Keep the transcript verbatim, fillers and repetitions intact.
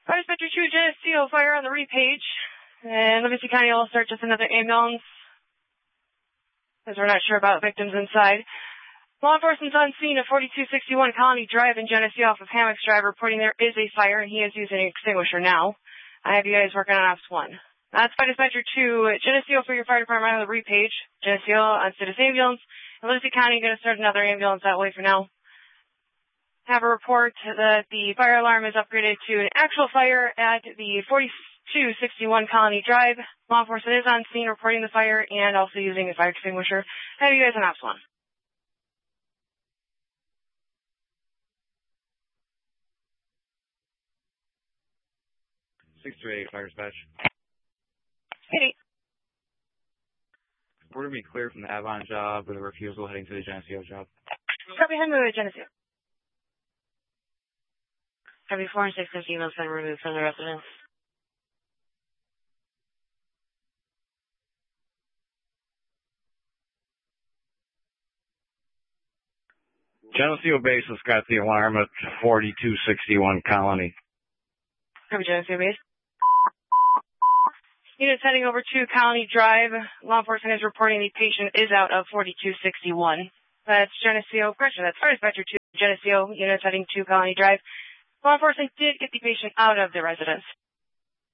Fire Dispatcher two, Geneseo fire on the repage. And Livingston County will start just another ambulance, as we're not sure about victims inside. Law enforcement's on scene at forty-two sixty-one Colony Drive in Geneseo off of Hammocks Drive, reporting there is a fire, and he is using an extinguisher now. I have you guys working on Ops one. That's Fire Dispatcher two, Geneseo for your fire department on the repage. Geneseo on Citizen Ambulance. And Livingston County going to start another ambulance that way for now. Have a report that the fire alarm is upgraded to an actual fire at the forty-two sixty-one Colony Drive. Law enforcement is on scene reporting the fire and also using a fire extinguisher. Have you guys on Ops one. six three eight, Fire Dispatch. Hey. Order me clear from the Avon job with a refusal heading to the Geneseo job. Copy, head to the Geneseo. Copy, four and six fifty emails been removed from the residence. Geneseo base has got the alarm at forty-two sixty-one Colony. Copy, Geneseo base. Units heading over to Colony Drive. Law enforcement is reporting the patient is out of forty-two sixty-one. That's Geneseo, correction, that's Fire Dispatcher two, Geneseo, units heading to Colony Drive. Law enforcement did get the patient out of the residence.